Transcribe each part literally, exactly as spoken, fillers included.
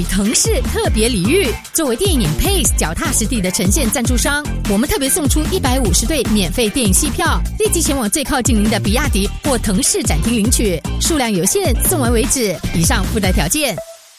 与腾势特别礼遇，作为电影 Pace 脚踏实地的呈现赞助商，我们特别送出一百五十对免费电影戏票，立即前往最靠近您的比亚迪或腾势展厅领取，数量有限，送完为止。以上附带条件。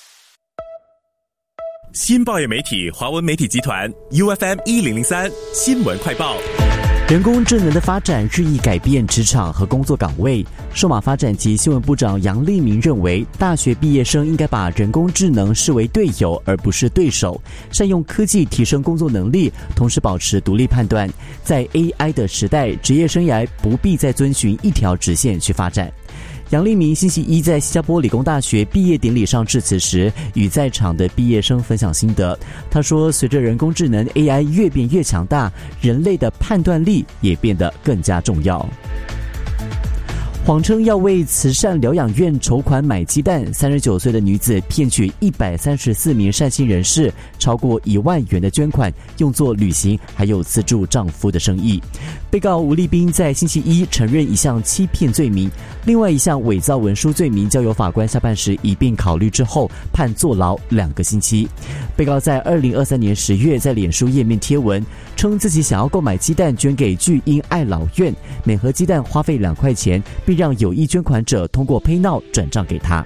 新报业媒体华文媒体集团 U F M 一零零三新闻快报。 人工智能的发展日益改变职场和工作岗位。数码发展及新闻部长杨立明认为，大学毕业生应该把人工智能视为队友而不是对手，善用科技提升工作能力，同时保持独立判断。在 A I 的时代，职业生涯不必再遵循一条直线去发展。杨立明星期一在新加坡理工大学毕业典礼上致辞时，与在场的毕业生分享心得。他说，随着人工智能 A I 越变越强大，人类的判断力也变得更加重要。谎称要为慈善疗养院筹款买鸡蛋，三十九岁的女子骗取一百三十四名善心人士超过一万元的捐款，用作旅行还有资助丈夫的生意。被告吴立斌在星期一承认一项欺骗罪名，另外一项伪造文书罪名交由法官下办时一并考虑之后判坐牢两个星期。被告在二零二三年十月在脸书页面贴文，称自己想要购买鸡蛋捐给巨婴爱老院，每盒鸡蛋花费两块钱，并让有意捐款者通过 PayNow 转账给他。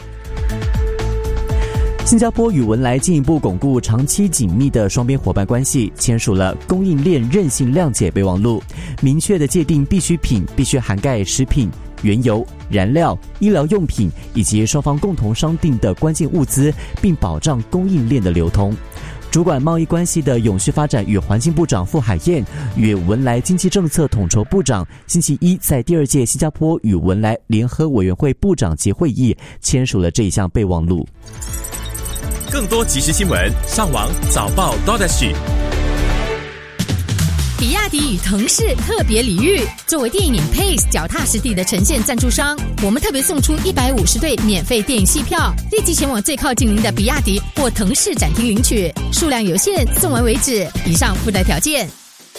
新加坡与文莱进一步巩固长期紧密的双边伙伴关系，签署了供应链韧性谅解备忘录，明确的界定必需品必须涵盖食品、原油、燃料、医疗用品以及双方共同商定的关键物资，并保障供应链的流通。主管贸易关系的永续发展与环境部长傅海燕与文莱经济政策统筹部长星期一在第二届新加坡与文莱联合委员会部长级会议签署了这一项备忘录。 更多即时新闻，上网早报 .sg。 比亚迪与腾势特别礼遇，作为电影 Pace 脚踏实地的呈现赞助商，我们特别送出一百五十对免费电影戏票，立即前往最靠近您的比亚迪或腾势展厅领取，数量有限，送完为止。以上附带条件。